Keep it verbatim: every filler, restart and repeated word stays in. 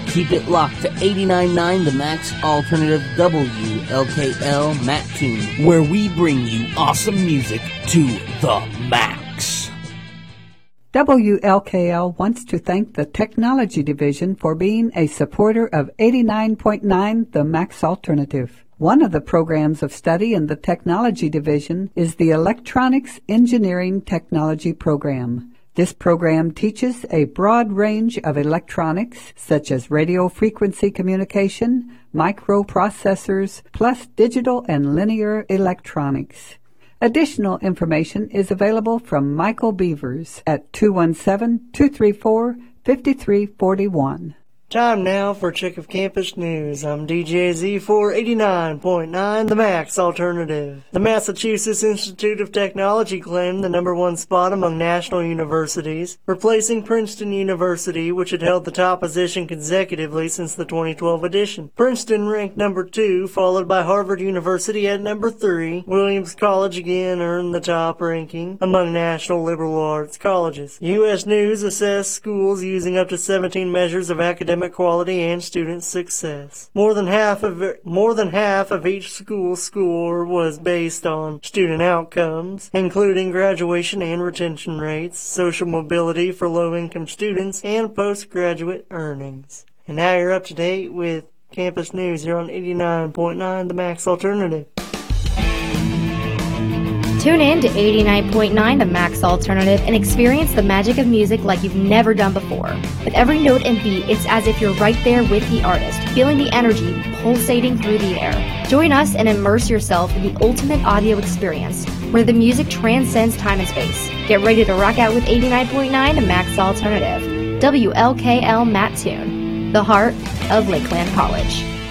Keep it locked to eighty-nine point nine The Max Alternative W L K L Mattoon, where we bring you awesome music to the max. W L K L wants to thank the Technology Division for being a supporter of eighty-nine point nine The Max Alternative. One of the programs of study in the Technology Division is the Electronics Engineering Technology Program. This program teaches a broad range of electronics, such as radio frequency communication, microprocessors, plus digital and linear electronics. Additional information is available from Michael Beavers at two one seven, two three four, five three four one. Time now for a check of campus news. I'm D J Z for eighty-nine point nine The Max Alternative. The Massachusetts Institute of Technology claimed the number one spot among national universities, replacing Princeton University, which had held the top position consecutively since the twenty twelve edition. Princeton ranked number two, followed by Harvard University at number three. Williams College again earned the top ranking among national liberal arts colleges. U S News assessed schools using up to seventeen measures of academic quality and student success. More than half of more than half of each school score was based on student outcomes, including graduation and retention rates, social mobility for low-income students, and postgraduate earnings. And now you're up to date with campus news here on eighty-nine point nine The Max Alternative. Tune in to eighty-nine point nine The Max Alternative and experience the magic of music like you've never done before. With every note and beat, it's as if you're right there with the artist, feeling the energy pulsating through the air. Join us and immerse yourself in the ultimate audio experience, where the music transcends time and space. Get ready to rock out with eighty-nine point nine The Max Alternative. W L K L Mattoon, the heart of Lakeland College.